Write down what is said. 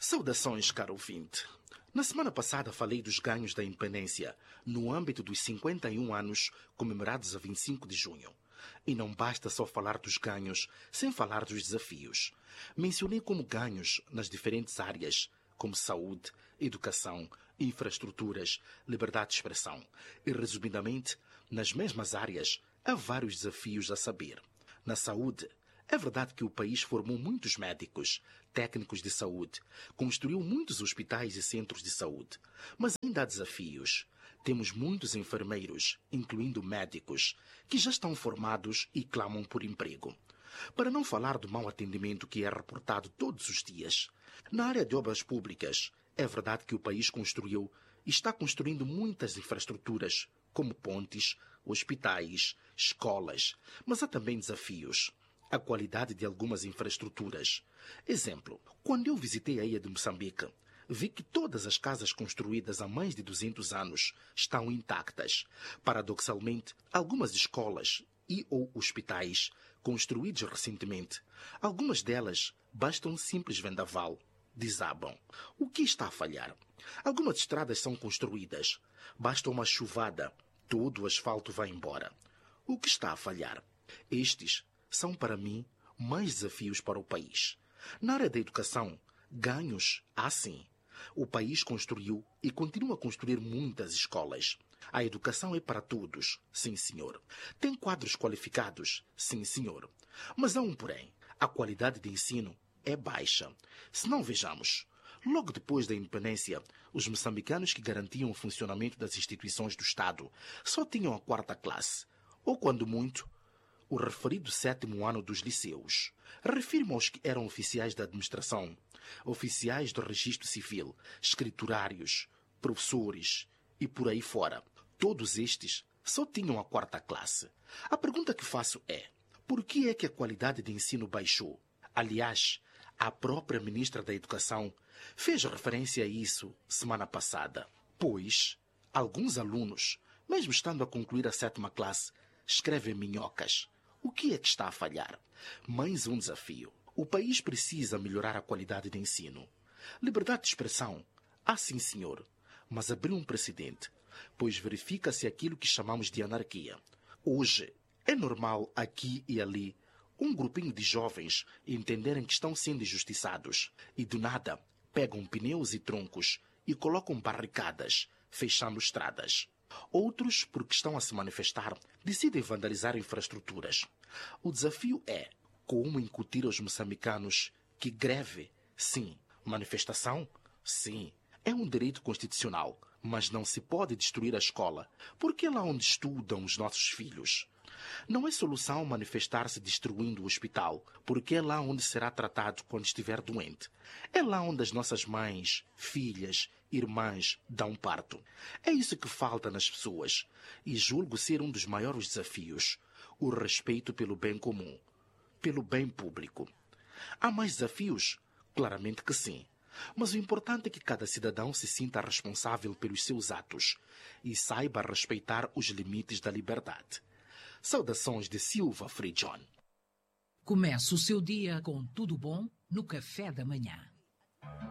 Saudações, caro ouvinte. Na semana passada falei dos ganhos da independência no âmbito dos 51 anos comemorados a 25 de junho. E não basta só falar dos ganhos sem falar dos desafios. Mencionei como ganhos nas diferentes áreas, como saúde, educação, infraestruturas, liberdade de expressão. E, resumidamente, nas mesmas áreas, há vários desafios a saber. Na saúde, é verdade que o país formou muitos médicos, técnicos de saúde, construiu muitos hospitais e centros de saúde, mas ainda há desafios. Temos muitos enfermeiros, incluindo médicos, que já estão formados e clamam por emprego. Para não falar do mau atendimento que é reportado todos os dias. Na área de obras públicas, é verdade que o país construiu e está construindo muitas infraestruturas, como pontes, hospitais, escolas, mas há também desafios. A qualidade de algumas infraestruturas. Exemplo, quando eu visitei a ilha de Moçambique, vi que todas as casas construídas há mais de 200 anos estão intactas. Paradoxalmente, algumas escolas e ou hospitais construídos recentemente, algumas delas basta um simples vendaval, desabam. O que está a falhar? Algumas estradas são construídas, basta uma chuvada, todo o asfalto vai embora. O que está a falhar? Estes são, para mim, mais desafios para o país. Na área da educação, ganhos há sim. O país construiu e continua a construir muitas escolas. A educação é para todos, sim senhor. Tem quadros qualificados, sim senhor. Mas há um porém. A qualidade de ensino é baixa. Se não vejamos, logo depois da independência, os moçambicanos que garantiam o funcionamento das instituições do Estado só tinham a 4ª classe, ou quando muito, o referido 7º ano dos liceus. Refiro-me aos que eram oficiais da administração, oficiais do registro civil, escriturários, professores e por aí fora. Todos estes só tinham a 4ª classe. A pergunta que faço é, por que é que a qualidade de ensino baixou? Aliás, a própria ministra da Educação fez referência a isso semana passada. Pois, alguns alunos, mesmo estando a concluir a 7ª classe, escrevem minhocas. O que é que está a falhar? Mais um desafio. O país precisa melhorar a qualidade de ensino. Liberdade de expressão? Ah, sim, senhor. Mas abriu um precedente, pois verifica-se aquilo que chamamos de anarquia. Hoje, é normal aqui e ali um grupinho de jovens entenderem que estão sendo injustiçados e, do nada, pegam pneus e troncos e colocam barricadas, fechando estradas. Outros, porque estão a se manifestar, decidem vandalizar infraestruturas. O desafio é como incutir aos moçambicanos que greve, sim, manifestação, sim, é um direito constitucional, mas não se pode destruir a escola, porque é lá onde estudam os nossos filhos. Não é solução manifestar-se destruindo o hospital, porque é lá onde será tratado quando estiver doente. É lá onde as nossas mães, filhas, irmãs dão parto. É isso que falta nas pessoas, e julgo ser um dos maiores desafios, o respeito pelo bem comum, pelo bem público. Há mais desafios? Claramente que sim. Mas o importante é que cada cidadão se sinta responsável pelos seus atos e saiba respeitar os limites da liberdade. Saudações de Silva Frijon. Comece o seu dia com tudo bom no café da manhã.